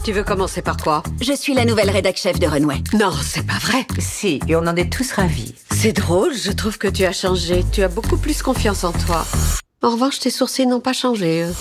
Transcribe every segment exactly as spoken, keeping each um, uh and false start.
Tu veux commencer par quoi? Je suis la nouvelle rédac chef de Runway. Non, c'est pas vrai. Si, et on en est tous ravis. C'est drôle, je trouve que tu as changé. Tu as beaucoup plus confiance en toi. En revanche, tes sourcils n'ont pas changé. eux.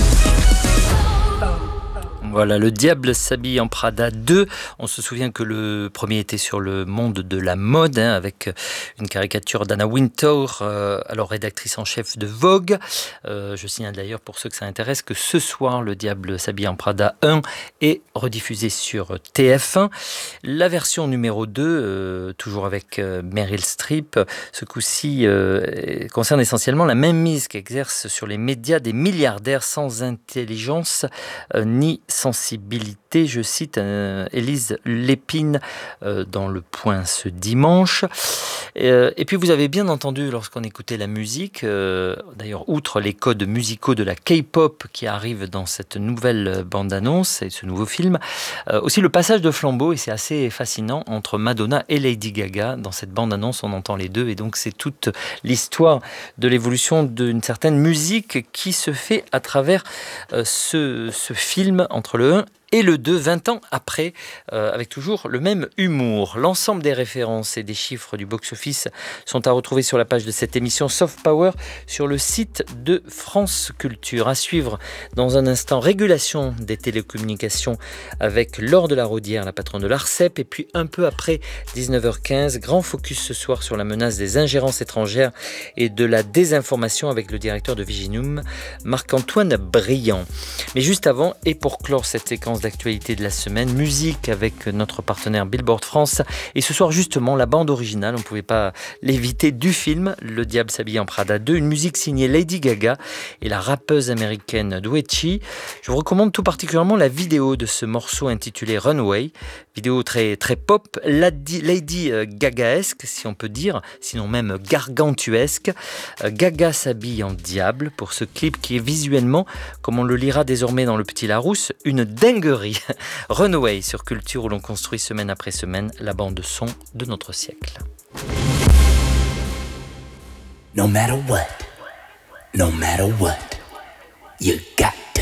Voilà, Le Diable s'habille en Prada deux. On se souvient que le premier était sur le monde de la mode, hein, avec une caricature d'Anna Wintour, euh, alors rédactrice en chef de Vogue. Euh, je signale d'ailleurs, pour ceux que ça intéresse, que ce soir, Le Diable s'habille en Prada un est rediffusé sur T F un. La version numéro deux, euh, toujours avec euh, Meryl Streep, ce coup-ci euh, concerne essentiellement la même mise qu'exercent sur les médias des milliardaires sans intelligence euh, ni sensibilité. Je cite euh, Élise Lépine euh, dans Le Point ce dimanche. Et, euh, et puis vous avez bien entendu lorsqu'on écoutait la musique, euh, d'ailleurs outre les codes musicaux de la K-pop qui arrivent dans cette nouvelle bande-annonce et ce nouveau film, euh, aussi le passage de flambeau, et c'est assez fascinant, entre Madonna et Lady Gaga. Dans cette bande-annonce, on entend les deux, et donc c'est toute l'histoire de l'évolution d'une certaine musique qui se fait à travers euh, ce, ce film entre le un et le deux, vingt ans après, euh, avec toujours le même humour. L'ensemble des références et des chiffres du box-office sont à retrouver sur la page de cette émission Soft Power sur le site de France Culture. À suivre dans un instant, régulation des télécommunications avec Laure de la Rodière, la patronne de l'Arcep, et puis un peu après dix-neuf heures quinze, grand focus ce soir sur la menace des ingérences étrangères et de la désinformation avec le directeur de Viginum, Marc-Antoine Briand. Mais juste avant, et pour clore cette séquence d'actualité de la semaine, musique avec notre partenaire Billboard France, et ce soir justement la bande originale, on ne pouvait pas l'éviter, du film Le Diable s'habille en Prada deux, une musique signée Lady Gaga et la rappeuse américaine Doechii. Je vous recommande tout particulièrement la vidéo de ce morceau intitulé Runway, vidéo très, très pop, Lady, Lady Gaga-esque si on peut dire, sinon même gargantuesque. Gaga s'habille en diable pour ce clip qui est visuellement, comme on le lira désormais dans Le Petit Larousse, une dinguerie. Runway sur Culture, où l'on construit semaine après semaine la bande son de notre siècle. No matter what, no matter what, you got